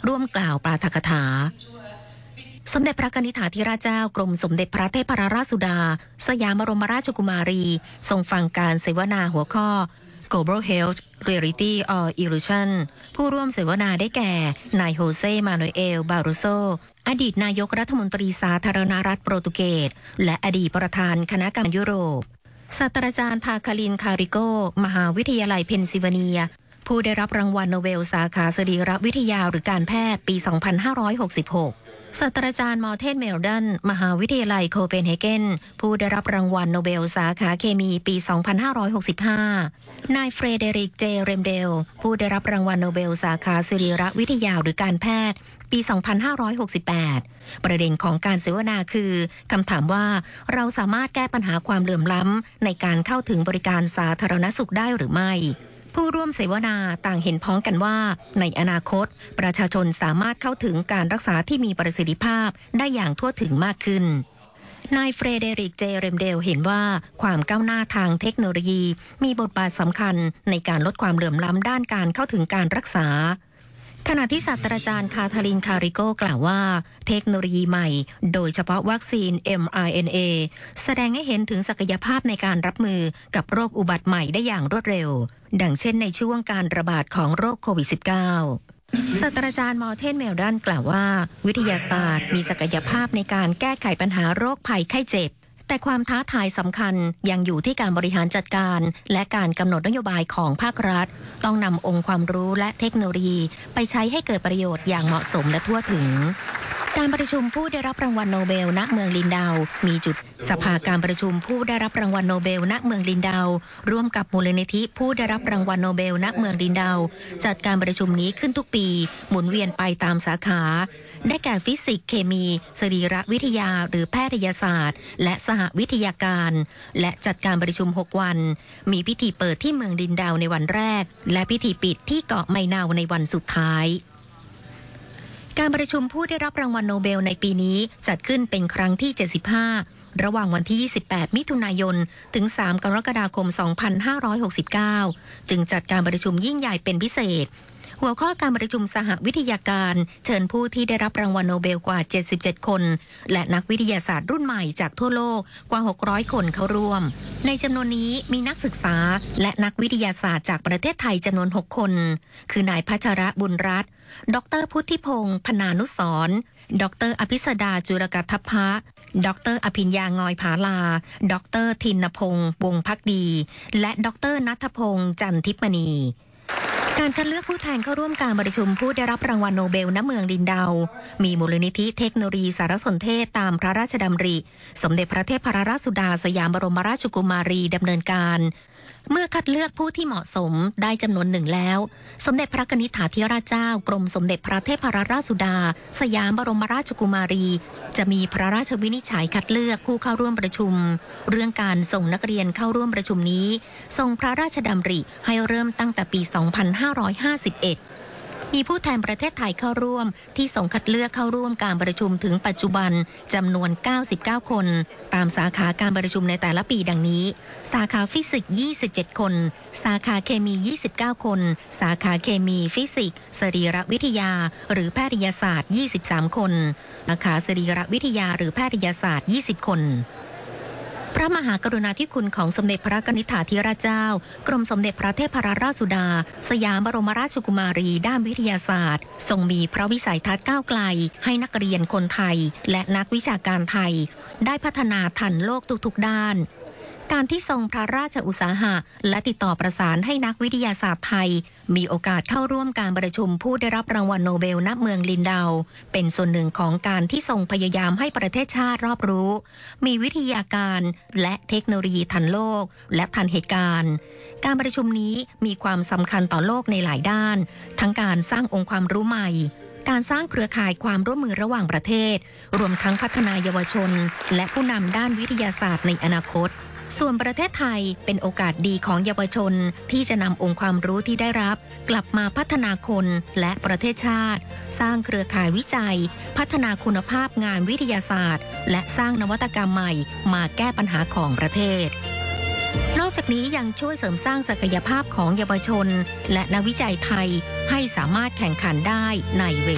ร่วมกล่าวปาฐกถาสมเด็จพระกนิษฐาธิราชเจ้ากรมสมเด็จพระเทพรัตนราชสุดาสยามบรมราชกุมารีทรงฟังการเสวนาหัวข้อ Global Health Reality or Illusion ผู้ร่วมเสวนาได้แก่นายโฮเซมานูเอลบารุโซอดีตนายกรัฐมนตรีสาธารณรัฐโปรตุเกสและอดีตประธานคณะกรรมการยุโรปศาสตราจารย์ทาคาลินคาริโกมหาวิทยาลัยเพนซิลเวเนียผู้ได้รับรางวัลโนเบลสาขาสรีรวิทยาหรือการแพทย์ปี 2566 ศาสตราจารย์มอร์เทนเมลดันมหาวิทยาลัยโคเปนเฮเกนผู้ได้รับรางวัลโนเบลสาขาเคมีปี 2565 นายเฟรเดริก เจ เรมเดลผู้ได้รับรางวัลโนเบลสาขาสรีรวิทยาหรือการแพทย์ปี 2568 ประเด็นของการเสวนาคือคำถามว่าเราสามารถแก้ปัญหาความเหลื่อมล้ำในการเข้าถึงบริการสาธารณสุขได้หรือไม่ผู้ร่วมเสวนาต่างเห็นพ้องกันว่าในอนาคตประชาชนสามารถเข้าถึงการรักษาที่มีประสิทธิภาพได้อย่างทั่วถึงมากขึ้นนายเฟรเดริก เจ เรมเดลเห็นว่าความก้าวหน้าทางเทคโนโลยีมีบทบาทสำคัญในการลดความเหลื่อมล้ำด้านการเข้าถึงการรักษาขณะที่ศาสตราจารย์คาทาลินคาริโกกล่าวว่าเทคโนโลยีใหม่โดยเฉพาะวัคซีน mRNA แสดงให้เห็นถึงศักยภาพในการรับมือกับโรคอุบัติใหม่ได้อย่างรวดเร็วดังเช่นในช่วงการระบาดของโรคโควิด -19 ศาสตราจารย์มอร์เทนเมลดันกล่าวว่าวิทยาศาสตร์มีศักยภาพในการแก้ไขปัญหาโรคภัยไข้เจ็บแต่ความท้าทายสำคัญยังอยู่ที่การบริหารจัดการและการกำหนดนโยบายของภาครัฐต้องนำองค์ความรู้และเทคโนโลยีไปใช้ให้เกิดประโยชน์อย่างเหมาะสมและทั่วถึงการประชุมผู้ได้รับรางวัลโนเบลณเมืองลินดาวมีจุดสภาการประชุมผู้ได้รับรางวัลโนเบลณเมืองลินดาวร่วมกับมูลนิธิผู้ได้รับรางวัลโนเบลณเมืองลินดาวจัดการประชุมนี้ขึ้นทุกปีหมุนเวียนไปตามสาขาได้แก่ฟิสิกส์เคมีสรีรวิทยาหรือแพทยศาสตร์และสหวิทยาการและจัดการประชุม6วันมีพิธีเปิดที่เมืองลินดาวในวันแรกและพิธีปิดที่เกาะไมนาวในวันสุดท้ายการประชุมผู้ได้รับรางวัลโนเบลในปีนี้จัดขึ้นเป็นครั้งที่75ระหว่างวันที่28มิถุนายนถึง3กรกฎาคม2569จึงจัดการประชุมยิ่งใหญ่เป็นพิเศษหัวข้อการประชุมสหวิทยาการเชิญผู้ที่ได้รับรางวัลโนเบลกว่า77คนและนักวิทยาศาสตร์รุ่นใหม่จากทั่วโลกกว่า600คนเข้าร่วมในจำนวนนี้มีนักศึกษาและนักวิทยาศาสตร์จากประเทศไทยจำนวน6คนคือนายพัชระบุญรัตน์ดร.พุทธิพงศ์พนานุสรณ์ดร.อภิสดาจุรกัทพะดร.อภิญญางอยผาลาดร.ธินพงศ์วงศ์ภักดีและดร.ณัฐพงศ์จันทิพณีการคัดเลือกผู้แทนเข้าร่วมการประชุมผู้ได้รับรางวัลโนเบลณเมืองลินดาวมีมูลนิธิเทคโนโลยีสารสนเทศตามพระราชดำริสมเด็จพระเทพรัตนราชสุดาสยามบรมราชกุมารีดำเนินการเมื่อคัดเลือกผู้ที่เหมาะสมได้จำนวนหนึ่งแล้วสมเด็จพระกนิษฐาธิราชเจ้ากรมสมเด็จพระเทพรัตนราชสุดาสยามบรมราชกุมารีจะมีพระราชวินิจฉัยคัดเลือกผู้เข้าร่วมประชุมเรื่องการส่งนักเรียนเข้าร่วมประชุมนี้ทรงพระราชดำริให้เริ่มตั้งแต่ปี 2551มีผู้แทนประเทศไทยเข้าร่วมที่ส่งคัดเลือกเข้าร่วมการประชุมถึงปัจจุบันจำนวน99คนตามสาขาการประชุมในแต่ละปีดังนี้สาขาฟิสิกส์27คนสาขาเคมี29คนสาขาเคมีฟิสิกส์สรีรวิทยาหรือแพทยศาสตร์23คนสาขาสรีรวิทยาหรือแพทยศาสตร์20คนพระมหากรุณาธิคุณของสมเด็จพระกนิษฐาธิราชเจ้ากรมสมเด็จพระเทพรัตนราชสุดาสยามบรมราชกุมารีด้านวิทยาศาสตร์ทรงมีพระวิสัยทัศน์ก้าวไกลให้นักเรียนคนไทยและนักวิชาการไทยได้พัฒนาทันโลกทุกๆด้านการที่ทรงพระราชอุตสาหะและติดต่อประสานให้นักวิทยาศาสตร์ไทยมีโอกาสเข้าร่วมการประชุมผู้ได้รับรางวัลโนเบลณเมืองลินดาวเป็นส่วนหนึ่งของการที่ทรงพยายามให้ประเทศชาติรอบรู้มีวิทยาการและเทคโนโลยีทันโลกและทันเหตุการณ์การประชุมนี้มีความสำคัญต่อโลกในหลายด้านทั้งการสร้างองค์ความรู้ใหม่การสร้างเครือข่ายความร่วมมือระหว่างประเทศรวมทั้งพัฒนาเยาวชนและผู้นำด้านวิทยาศาสตร์ในอนาคตส่วนประเทศไทยเป็นโอกาสดีของเยาวชนที่จะนำองค์ความรู้ที่ได้รับกลับมาพัฒนาคนและประเทศชาติสร้างเครือข่ายวิจัยพัฒนาคุณภาพงานวิทยาศาสตร์และสร้างนวัตกรรมใหม่มาแก้ปัญหาของประเทศนอกจากนี้ยังช่วยเสริมสร้างศักยภาพของเยาวชนและนักวิจัยไทยให้สามารถแข่งขันได้ในเว